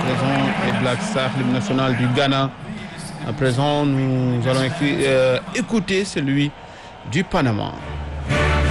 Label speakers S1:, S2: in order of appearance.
S1: présent les Black Stars, l'hymne national du Ghana. À présent, nous allons écouter celui du Panama.